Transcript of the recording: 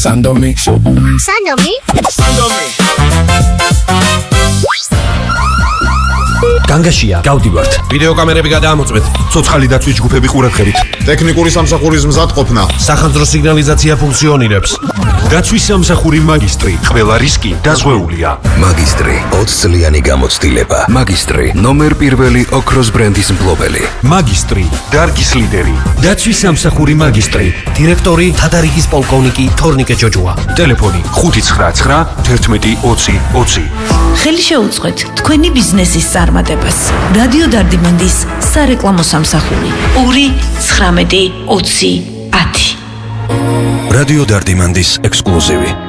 Sandomi. Sandomi? Sandomi. განგაშია, გავდივართ. ვიდეო კამერები გადაამოწმეთ. ცოცხალი დაცვის ჯგუფები ყურადღებით. ტექნიკური სამსახურის მზადყოფნა. სახანძრო სიგნალიზაცია ფუნქციონირებს. დაცვის სამსახური მაგისტრი. ყველა რისკი დაზღვეულია. მაგისტრი 20 წლიანი გამოცდილება. მაგისტრი ნომერ პირველი ოქროს ბრენდის მფლობელი. მაგისტრი დარგის ლიდერი. დაცვის სამსახური მაგისტრი. დირექტორი თადარიგის პოლკოვნიკი თორნიკე ჯოჯოა. ტელეფონი 599 11 20 20. ხელი შეუწყეთ თქვენი ბიზნესის წარმატებას. რადიო დარდიმანდის სარეკლამო სამსახური 2 19 20 10. რადიო დარდიმანდის ექსკლუზივი.